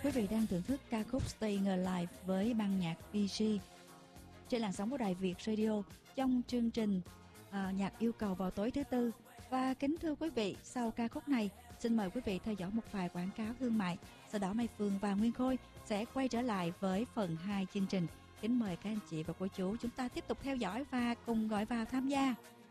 Quý vị đang thưởng thức ca khúc Staying Alive với ban nhạc PG trên làn sóng của Đài Việt Radio trong chương trình nhạc yêu cầu vào tối thứ Tư. Và kính thưa quý vị, sau ca khúc này, xin mời quý vị theo dõi một vài quảng cáo thương mại. Sau đó Mai Phương và Nguyên Khôi sẽ quay trở lại với phần 2 chương trình. Kính mời các anh chị và cô chú chúng ta tiếp tục theo dõi và cùng gọi vào tham gia.